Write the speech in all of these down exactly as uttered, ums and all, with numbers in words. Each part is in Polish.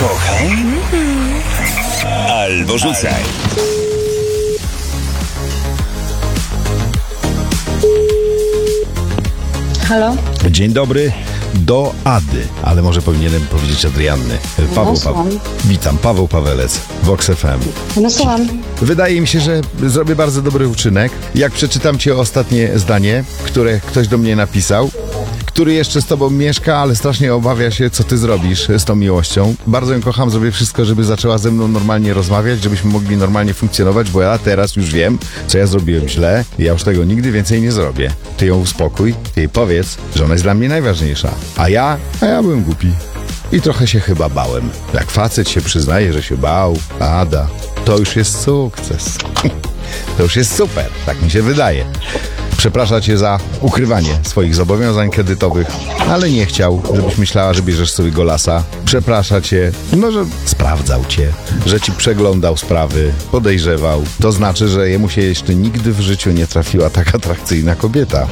Kochaj albo rzucaj. Halo? Dzień dobry, do Ady, ale może powinienem powiedzieć Adrianny. Paweł, No, słucham. Paweł. Witam, Paweł Pawelec, Vox F M. No słucham. Wydaje mi się, że zrobię bardzo dobry uczynek, jak przeczytam ci ostatnie zdanie, które ktoś do mnie napisał, który jeszcze z tobą mieszka, ale strasznie obawia się, co ty zrobisz z tą miłością. Bardzo ją kocham, zrobię wszystko, żeby zaczęła ze mną normalnie rozmawiać, żebyśmy mogli normalnie funkcjonować, bo ja teraz już wiem, co ja zrobiłem źle i ja już tego nigdy więcej nie zrobię. Ty ją uspokój, ty jej powiedz, że ona jest dla mnie najważniejsza. A ja, a ja byłem głupi. I trochę się chyba bałem. Jak facet się przyznaje, że się bał, Ada, to już jest sukces. To już jest super, tak mi się wydaje. Przeprasza cię za ukrywanie swoich zobowiązań kredytowych, ale nie chciał, żebyś myślała, że bierzesz sobie golasa. Przeprasza cię, no, że sprawdzał cię, że ci przeglądał sprawy, podejrzewał. To znaczy, że jemu się jeszcze nigdy w życiu nie trafiła tak atrakcyjna kobieta.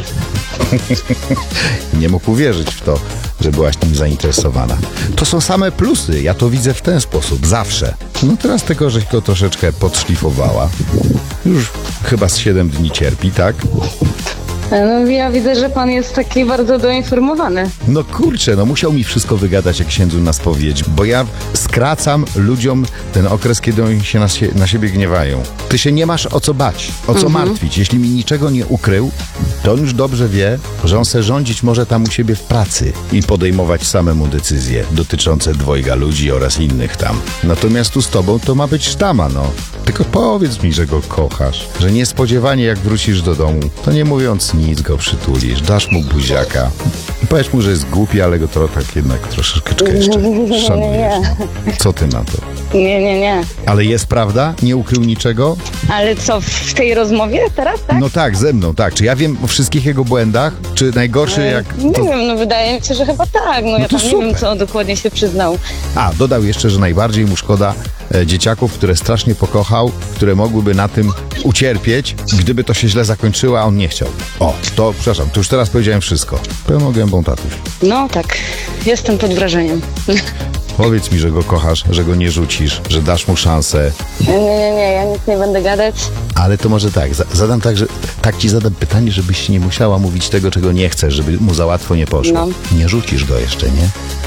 Nie mógł uwierzyć w to, że byłaś nim zainteresowana. To są same plusy, ja to widzę w ten sposób, zawsze. No teraz tylko, żeś go troszeczkę podszlifowała. Już chyba z siedem dni cierpi, tak? No ja widzę, że pan jest taki bardzo doinformowany. No kurczę, no musiał mi wszystko wygadać jak księdzu na spowiedź, bo ja skracam ludziom ten okres, kiedy oni się na, sie na siebie gniewają. Ty się nie masz o co bać, o co Mhm. martwić. Jeśli mi niczego nie ukrył, to on już dobrze wie, że on se rządzić może tam u siebie w pracy i podejmować samemu decyzje dotyczące dwojga ludzi oraz innych tam. Natomiast tu z tobą to ma być sztama, no. Tylko powiedz mi, że go kochasz, że niespodziewanie jak wrócisz do domu, to nie mówiąc nic go przytulisz, dasz mu buziaka. Powiedz mu, że jest głupi, ale go to tak jednak troszeczkę jeszcze szanujesz. Co ty na to? Nie, nie, nie. Ale jest prawda? Nie ukrył niczego? Ale co, w tej rozmowie teraz, tak? No tak, ze mną, tak. Czy ja wiem o wszystkich jego błędach? Czy najgorszy jak... Nie To... wiem, no wydaje mi się, że chyba tak. No, ja to tam nie wiem, super. co dokładnie się przyznał. A, dodał jeszcze, że najbardziej mu szkoda e, dzieciaków, które strasznie pokochał, które mogłyby na tym ucierpieć, gdyby to się źle zakończyło, a on nie chciał. O, to, przepraszam, to już teraz powiedziałem wszystko. Pełną gębą, tatuś. No tak, jestem pod wrażeniem. Powiedz mi, że go kochasz, że go nie rzucisz, że dasz mu szansę. Nie, nie, nie, ja nic nie będę gadać. Ale to może tak, za, zadam tak, że tak ci zadam pytanie, żebyś nie musiała mówić tego, czego nie chcesz, żeby mu za łatwo nie poszło. No. Nie rzucisz go jeszcze, nie?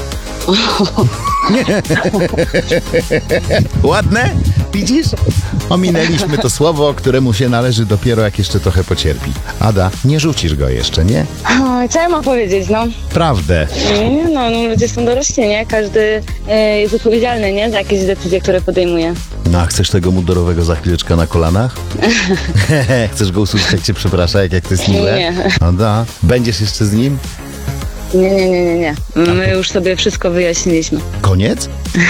Ładne? Widzisz? Ominęliśmy to słowo, któremu się należy dopiero jak jeszcze trochę pocierpi. Ada, nie rzucisz go jeszcze, nie? Oj, co ja mam powiedzieć, no? Prawdę. Nie, nie, no, no ludzie są dorośli, nie? Każdy e, jest odpowiedzialny, nie? Za jakieś decyzje, które podejmuje. No a chcesz tego mundurowego za chwileczkę na kolanach? Chcesz go usłyszeć, jak cię przeprasza, jak, jak to jest miłe? Nie. Ada, będziesz jeszcze z nim? Nie, nie, nie, nie, nie. My już sobie wszystko wyjaśniliśmy. Koniec?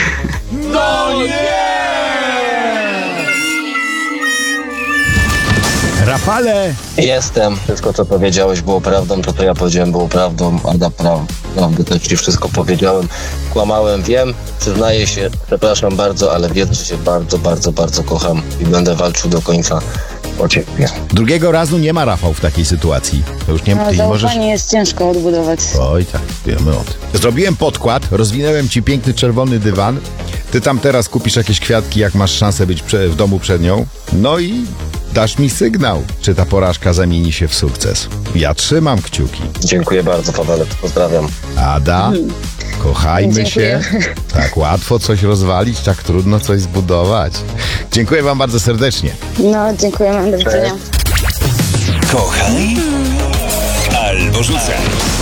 Rafale! Jestem. Wszystko, co powiedziałeś, było prawdą. To, co ja powiedziałem, było prawdą. Ada, pra- prawdę też ci wszystko powiedziałem. Kłamałem, wiem. Przyznaję się. Przepraszam bardzo, ale wiem, że się bardzo, bardzo, bardzo kocham i będę walczył do końca o ciebie. Drugiego razu nie ma Rafał w takiej sytuacji. To już nie, No, ty nie zaufanie możesz... jest ciężko odbudować. Oj tak, wiemy o tym. Zrobiłem podkład, rozwinąłem ci piękny czerwony dywan. Ty tam teraz kupisz jakieś kwiatki, jak masz szansę być prze- w domu przed nią. No i dasz mi sygnał, czy ta porażka zamieni się w sukces. Ja trzymam kciuki. Dziękuję bardzo, Pawelet. Pozdrawiam. Ada, kochajmy Dziękuję. się. Tak łatwo coś rozwalić, tak trudno coś zbudować. Dziękuję wam bardzo serdecznie. No, dziękujemy, do widzenia. Kochaj albo rzucaj.